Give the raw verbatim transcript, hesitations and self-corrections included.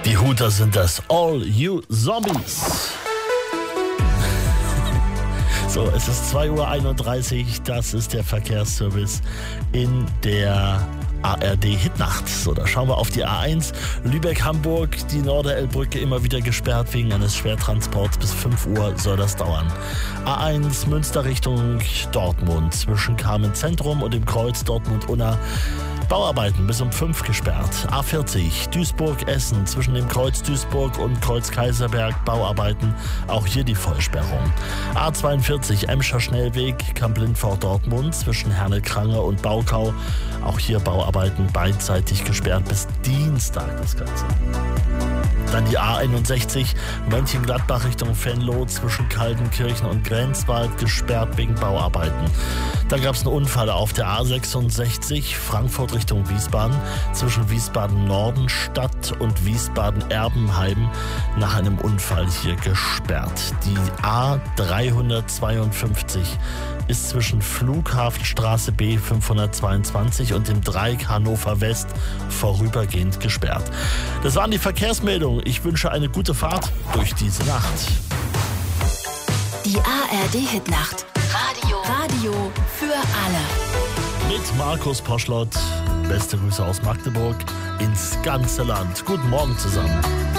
Die Huter sind das All You Zombies. So, es ist zwei Uhr einunddreißig, das ist der Verkehrsservice in der A R D-Hitnacht. So, da schauen wir auf die A eins. Lübeck-Hamburg, die Norderelbbrücke immer wieder gesperrt wegen eines Schwertransports. Bis fünf Uhr soll das dauern. A eins Münster Richtung Dortmund zwischen Kamen Zentrum und dem Kreuz Dortmund-Unna. Bauarbeiten bis um fünf gesperrt. A vierzig Duisburg-Essen zwischen dem Kreuz Duisburg und Kreuz Kaiserberg. Bauarbeiten, auch hier die Vollsperrung. A zweiundvierzig Emscher Schnellweg Kamp-Lindfort-Dortmund zwischen Herne-Krange und Baukau. Auch hier Bauarbeiten beidseitig gesperrt bis Dienstag das Ganze. Dann die A einundsechzig Mönchengladbach Richtung Venlo zwischen Kaltenkirchen und Grenzwald gesperrt wegen Bauarbeiten. Da gab es einen Unfall auf der A sechsundsechzig Frankfurt Richtung Wiesbaden zwischen Wiesbaden-Nordenstadt und Wiesbaden-Erbenheim nach einem Unfall hier gesperrt. Die A dreihundertzweiundfünfzig ist zwischen Flughafenstraße B fünfhundertzweiundzwanzig und dem Dreieck Hannover West vorübergehend gesperrt. Das waren die Verkehrsmeldungen. Ich wünsche eine gute Fahrt durch diese Nacht. Die A R D-Hitnacht. Radio. Radio für alle. Mit Markus Poschlott. Beste Grüße aus Magdeburg ins ganze Land. Guten Morgen zusammen.